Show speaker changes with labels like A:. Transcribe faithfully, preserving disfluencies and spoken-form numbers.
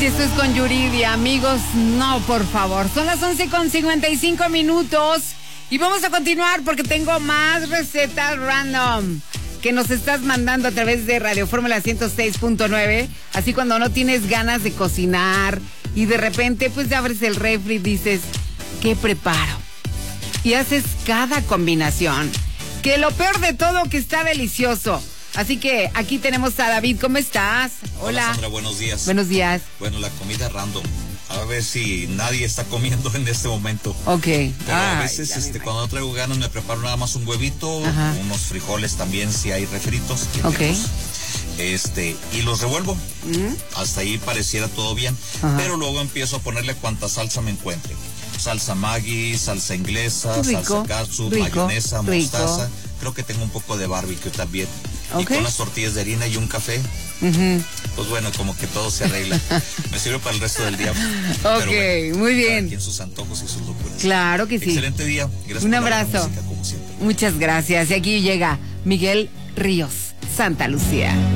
A: si esto es con Yuridia, amigos, no, por favor. Son las once con cincuenta y cinco minutos y vamos a continuar porque tengo más recetas random que nos estás mandando a través de Radio Fórmula ciento seis punto nueve. Así cuando no tienes ganas de cocinar y de repente pues abres el refri y dices, ¿qué preparo? Y haces cada combinación. Que lo peor de todo que está delicioso. Así que aquí tenemos a David. ¿Cómo estás? Hola.
B: Hola, Sandra, buenos días.
A: Buenos días.
B: Bueno, la comida random. A ver si nadie está comiendo en este momento.
A: Ok.
B: Pero
A: Ay,
B: a veces este, cuando no traigo ganas me preparo nada más un huevito,
A: Ajá.
B: unos frijoles también si hay refritos.
A: Ok.
B: Este, y los revuelvo.
A: ¿Mm?
B: Hasta ahí pareciera todo bien.
A: Ajá.
B: Pero luego empiezo a ponerle cuanta salsa me encuentre. Salsa Maggi, salsa inglesa,
A: Rico,
B: salsa katsu,
A: rico,
B: mayonesa,
A: rico.
B: mostaza. Creo que tengo un poco de barbecue también.
A: Ok.
B: Y con las tortillas de harina y un café.
A: Uh-huh.
B: Pues bueno, como que todo se arregla. Me sirve para el resto del día.
A: Ok,
B: bueno,
A: muy bien.
B: Cada quien sus antojos y sus locuras.
A: Claro que sí.
B: Excelente día. Gracias
A: Un
B: por la buena
A: abrazo.
B: música, como siempre.
A: Muchas gracias. Y aquí llega Miguel Ríos, Santa Lucía.